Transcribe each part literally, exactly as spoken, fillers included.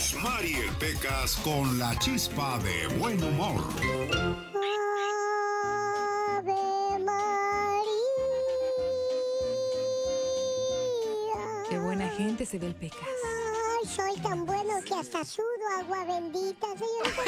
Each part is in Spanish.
Rosmar y el Pecas con la chispa de buen humor. Ave María. Qué buena gente se ve el Pecas. Ay, soy tan bueno que hasta sudo agua bendita, señorita.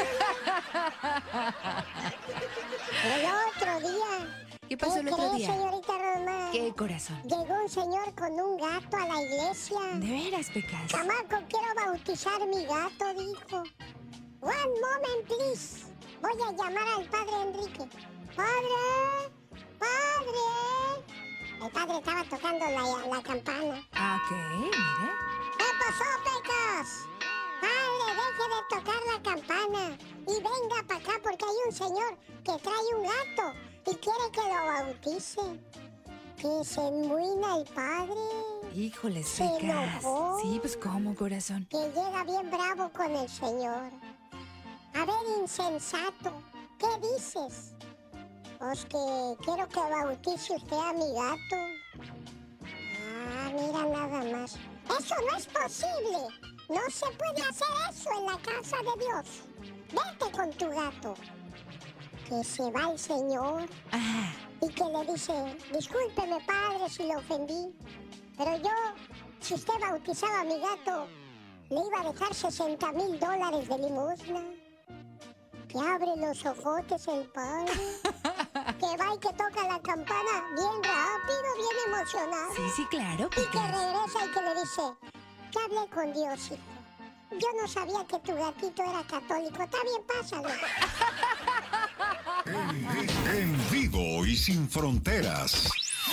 El otro día. ¿Qué pasó el otro cree, día? Señorita Rosmar? ¿Qué, corazón? Llegó un señor con un gato a la iglesia. ¿De veras, Pecas? Chamaco, quiero bautizar mi gato, dijo. One moment, please. Voy a llamar al padre Enrique. ¡Padre! ¡Padre! El padre estaba tocando la, la campana. Ah, ok, mire. ¿Qué pasó, Pecas? Padre, deje de tocar la campana y venga para acá porque hay un señor que trae un gato y quiere que lo bautice. Que se enmuina el padre. Híjole, Se Pecas. enojó. Sí, pues cómo, corazón. Que llega bien bravo con el señor. A ver, insensato, ¿qué dices? Pues que quiero que bautice usted a mi gato. Ah, mira nada más. Eso no es posible. No se puede hacer eso en la casa de Dios. Vete con tu gato. Que se va el señor. Ajá. Y que le dice, discúlpeme, padre, si le ofendí. Pero yo, si usted bautizaba a mi gato, le iba a dejar sesenta mil dólares de limosna. Que abre los ojotes el padre. Que va y que toca la campana bien rápido, bien emocionado. Sí, sí, claro, Y que Pecas. regresa y que le dice, que hable con Dios, hijo. Yo no sabía que tu gatito era católico. Está bien, pásalo. En, en vivo y sin fronteras.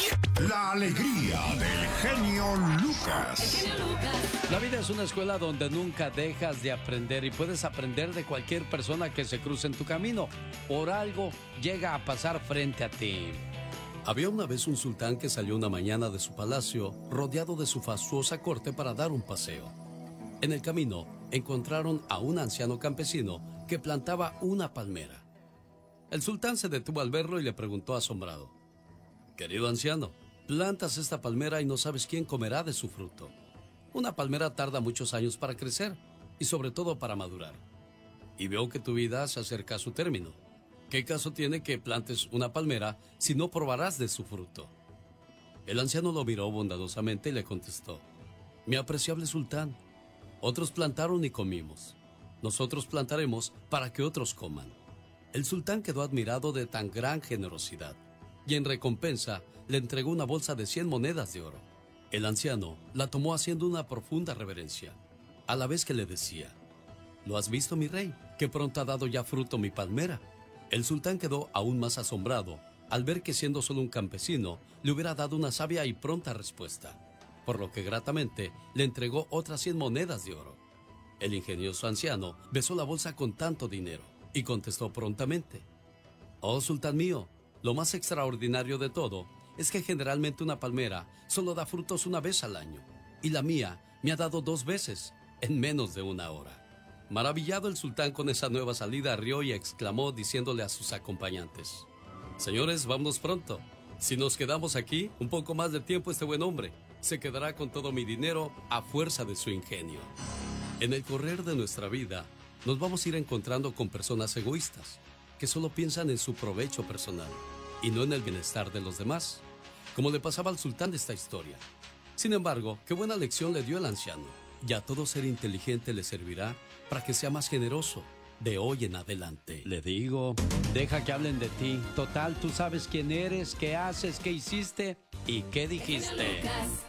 La alegría del genio Lucas. La vida es una escuela donde nunca dejas de aprender y puedes aprender de cualquier persona que se cruce en tu camino. Por algo llega a pasar frente a ti. Había una vez un sultán que salió una mañana de su palacio rodeado de su fastuosa corte para dar un paseo. En el camino encontraron a un anciano campesino que plantaba una palmera. El sultán se detuvo al verlo y le preguntó asombrado: «Querido anciano, plantas esta palmera y no sabes quién comerá de su fruto. Una palmera tarda muchos años para crecer y sobre todo para madurar. Y veo que tu vida se acerca a su término. ¿Qué caso tiene que plantes una palmera si no probarás de su fruto?». El anciano lo miró bondadosamente y le contestó: «Mi apreciable sultán, otros plantaron y comimos. Nosotros plantaremos para que otros coman». El sultán quedó admirado de tan gran generosidad y en recompensa le entregó una bolsa de cien monedas de oro. El anciano la tomó haciendo una profunda reverencia, a la vez que le decía: «¿Lo has visto, mi rey? Que pronto ha dado ya fruto mi palmera». El sultán quedó aún más asombrado al ver que, siendo solo un campesino, le hubiera dado una sabia y pronta respuesta, por lo que gratamente le entregó otras cien monedas de oro. El ingenioso anciano besó la bolsa con tanto dinero y contestó prontamente: «Oh, sultán mío, lo más extraordinario de todo es que generalmente una palmera solo da frutos una vez al año, y la mía me ha dado dos veces en menos de una hora». Maravillado, el sultán con esa nueva salida rió y exclamó diciéndole a sus acompañantes: «Señores, vámonos pronto. Si nos quedamos aquí un poco más de tiempo, este buen hombre se quedará con todo mi dinero a fuerza de su ingenio». En el correr de nuestra vida, nos vamos a ir encontrando con personas egoístas, que solo piensan en su provecho personal y no en el bienestar de los demás, como le pasaba al sultán de esta historia. Sin embargo, qué buena lección le dio el anciano, y a todo ser inteligente le servirá para que sea más generoso de hoy en adelante. Le digo, deja que hablen de ti. Total, tú sabes quién eres, qué haces, qué hiciste y qué dijiste.